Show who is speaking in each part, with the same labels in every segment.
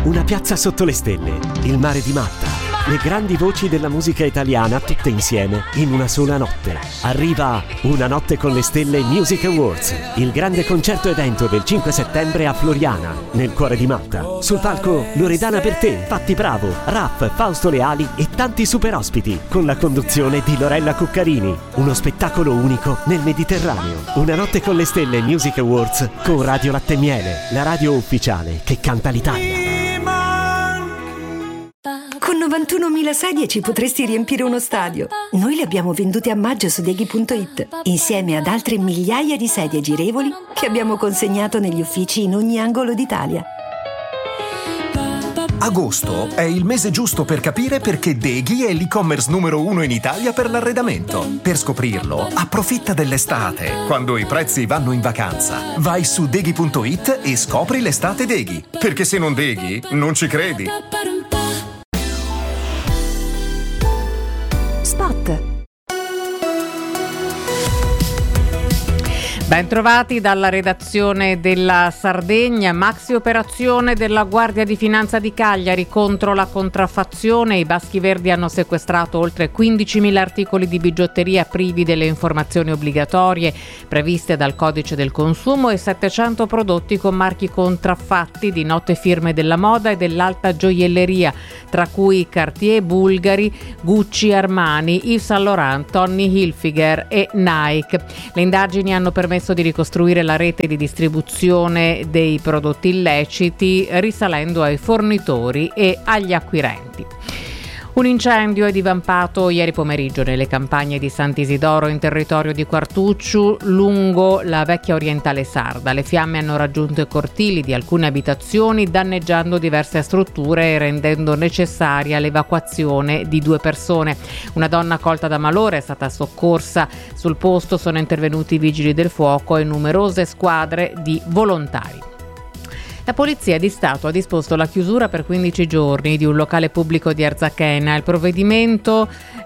Speaker 1: Una piazza sotto le stelle, il mare di Malta, le grandi voci della musica italiana tutte insieme in una sola notte. Arriva Una notte con le stelle Music Awards, il grande concerto evento del 5 settembre a Floriana, nel cuore di Malta. Sul palco Loredana Bertè, Patti Bravo, Raff, Fausto Leali e tanti super ospiti, con la conduzione di Lorella Cuccarini. Uno spettacolo unico nel Mediterraneo. Una notte con le stelle Music Awards con Radio Latte e Miele, la radio ufficiale che canta l'Italia.
Speaker 2: Con 91.000 sedie ci potresti riempire uno stadio. Noi le abbiamo vendute a maggio su Deghi.it, insieme ad altre migliaia di sedie girevoli che abbiamo consegnato negli uffici in ogni angolo d'Italia.
Speaker 3: Agosto è il mese giusto per capire perché Deghi è l'e-commerce numero 1 in Italia per l'arredamento. Per scoprirlo, approfitta dell'estate, quando i prezzi vanno in vacanza. Vai su Deghi.it e scopri l'estate Deghi, perché se non Deghi, non ci credi.
Speaker 2: Spot.
Speaker 4: Bentrovati dalla redazione della Sardegna. Maxi operazione della Guardia di Finanza di Cagliari contro la contraffazione. I Baschi Verdi hanno sequestrato oltre 15.000 articoli di bigiotteria privi delle informazioni obbligatorie previste dal Codice del Consumo e 700 prodotti con marchi contraffatti di note firme della moda e dell'alta gioielleria, tra cui Cartier, Bulgari, Gucci, Armani, Yves Saint Laurent, Tommy Hilfiger e Nike. Le indagini hanno permesso di ricostruire la rete di distribuzione dei prodotti illeciti risalendo ai fornitori e agli acquirenti. Un incendio è divampato ieri pomeriggio nelle campagne di Sant'Isidoro in territorio di Quartucciu lungo la vecchia orientale sarda. Le fiamme hanno raggiunto i cortili di alcune abitazioni danneggiando diverse strutture e rendendo necessaria l'evacuazione di 2 persone. Una donna colta da malore è stata soccorsa. Sul posto sono intervenuti i vigili del fuoco e numerose squadre di volontari. La Polizia di Stato ha disposto la chiusura per 15 giorni di un locale pubblico di Arzachena. Il provvedimento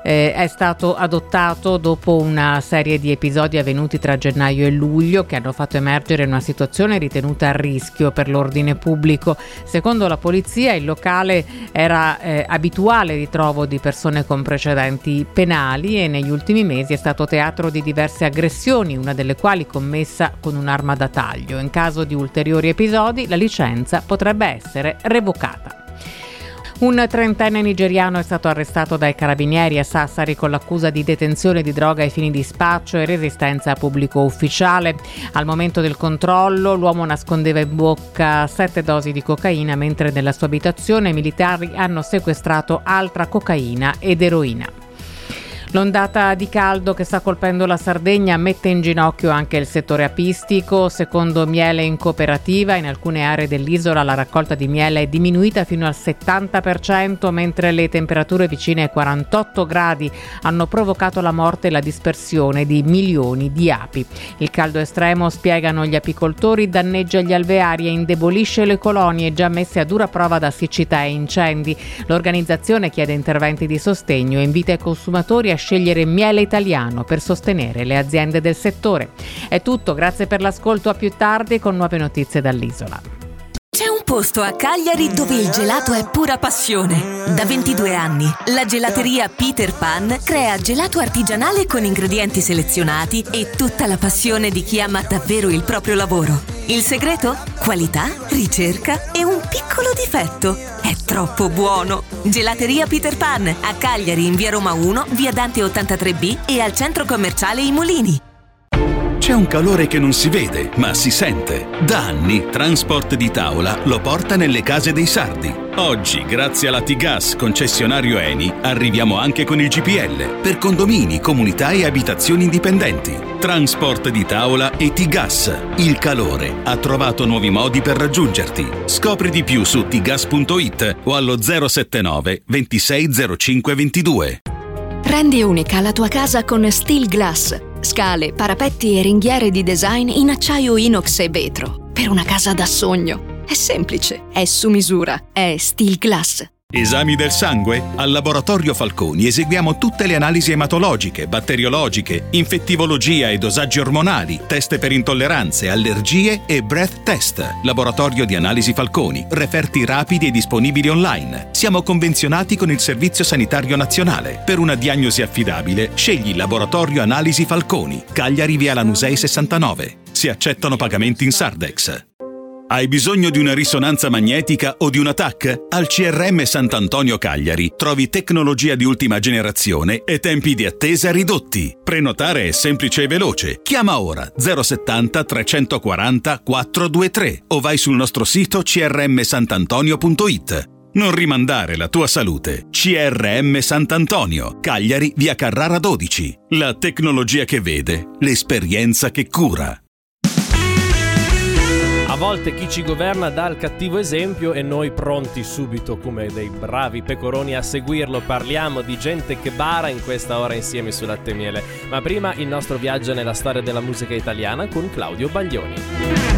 Speaker 4: è stato adottato dopo una serie di episodi avvenuti tra gennaio e luglio che hanno fatto emergere una situazione ritenuta a rischio per l'ordine pubblico. Secondo la Polizia il locale era abituale ritrovo di persone con precedenti penali e negli ultimi mesi è stato teatro di diverse aggressioni, una delle quali commessa con un'arma da taglio. In caso di ulteriori episodi la licenza potrebbe essere revocata. Un 30enne nigeriano è stato arrestato dai carabinieri a Sassari con l'accusa di detenzione di droga ai fini di spaccio e resistenza a pubblico ufficiale. Al momento del controllo l'uomo nascondeva in bocca 7 dosi di cocaina, mentre nella sua abitazione i militari hanno sequestrato altra cocaina ed eroina. L'ondata di caldo che sta colpendo la Sardegna mette in ginocchio anche il settore apistico. Secondo Miele in Cooperativa, in alcune aree dell'isola la raccolta di miele è diminuita fino al 70%, mentre le temperature vicine ai 48 gradi hanno provocato la morte e la dispersione di milioni di api. Il caldo estremo, spiegano gli apicoltori, danneggia gli alveari e indebolisce le colonie già messe a dura prova da siccità e incendi. L'organizzazione chiede interventi di sostegno e invita i consumatori a scegliere miele italiano per sostenere le aziende del settore. È tutto, grazie per l'ascolto, a più tardi con nuove notizie dall'isola.
Speaker 5: C'è un posto a Cagliari dove il gelato è pura passione. Da 22 anni la gelateria Peter Pan crea gelato artigianale con ingredienti selezionati e tutta la passione di chi ama davvero il proprio lavoro. Il segreto? Qualità, ricerca e un piccolo difetto. È troppo buono! Gelateria Peter Pan a Cagliari in via Roma 1, via Dante 83B e al centro commerciale I Mulini.
Speaker 6: C'è un calore che non si vede, ma si sente. Da anni Transport di Tavola lo porta nelle case dei sardi. Oggi, grazie alla T-Gas concessionario Eni, arriviamo anche con il GPL per condomini, comunità e abitazioni indipendenti. Transport di Tavola e T-Gas. Il calore ha trovato nuovi modi per raggiungerti. Scopri di più su tgas.it o allo 079 2605 22.
Speaker 7: Rendi unica la tua casa con Steel Glass. Scale, parapetti e ringhiere di design in acciaio inox e vetro. Per una casa da sogno. È semplice, è su misura, è Steel Glass.
Speaker 6: Esami del sangue? Al Laboratorio Falconi eseguiamo tutte le analisi ematologiche, batteriologiche, infettivologia e dosaggi ormonali, test per intolleranze, allergie e breath test. Laboratorio di Analisi Falconi, referti rapidi e disponibili online. Siamo convenzionati con il Servizio Sanitario Nazionale. Per una diagnosi affidabile, scegli Laboratorio Analisi Falconi, Cagliari via Lanusei 69. Si accettano pagamenti in Sardex. Hai bisogno di una risonanza magnetica o di una TAC? Al CRM Sant'Antonio Cagliari trovi tecnologia di ultima generazione e tempi di attesa ridotti. Prenotare è semplice e veloce. Chiama ora 070 340 423 o vai sul nostro sito crmsantantonio.it. Non rimandare la tua salute. CRM Sant'Antonio, Cagliari via Carrara 12. La tecnologia che vede, l'esperienza che cura.
Speaker 8: A volte chi ci governa dà il cattivo esempio e noi pronti subito come dei bravi pecoroni a seguirlo. Parliamo di gente che bara in questa ora insieme su Latte e Miele. Ma prima il nostro viaggio nella storia della musica italiana con Claudio Baglioni.